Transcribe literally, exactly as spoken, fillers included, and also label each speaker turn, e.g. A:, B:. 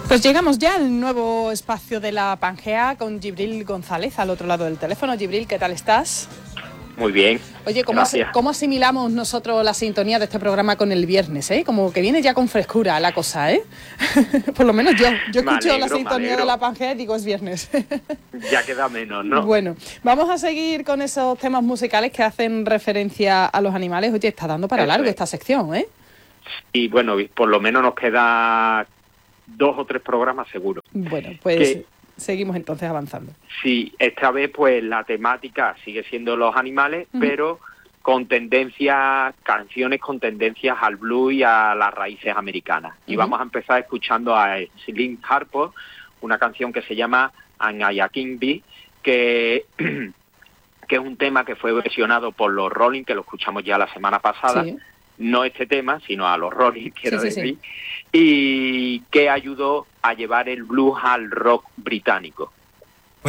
A: Pues llegamos ya al nuevo espacio de la Pangea con Gibril González al otro lado del teléfono. Gibril, ¿qué tal estás?
B: Muy bien.
A: Oye, ¿cómo, as- ¿cómo asimilamos nosotros la sintonía de este programa con el viernes, eh? Como que viene ya con frescura la cosa, ¿eh? Por lo menos yo, yo escucho
B: alegro,
A: la sintonía de la Pangea y digo es viernes.
B: Ya queda menos, ¿no?
A: Bueno, vamos a seguir con esos temas musicales que hacen referencia a los animales. Oye, está dando para
B: Eso
A: largo
B: es.
A: esta sección, ¿eh?
B: Y bueno, por lo menos nos queda dos o tres programas seguros.
A: Bueno, pues
B: Que-
A: seguimos entonces avanzando.
B: Sí, esta vez pues la temática sigue siendo los animales,
A: Ujú.
B: pero con tendencias, canciones con tendencias al blues y a las raíces americanas. Y
A: Ujú.
B: vamos a empezar escuchando a Slim Harper, una canción que se llama And I a King Bee, que, que es un tema que fue versionado por los Rolling, que lo escuchamos ya la semana pasada.
A: Sí.
B: No este tema, sino a los Rolling, quiero
A: Sí, sí,
B: decir, y que ayudó a llevar el blues al rock británico.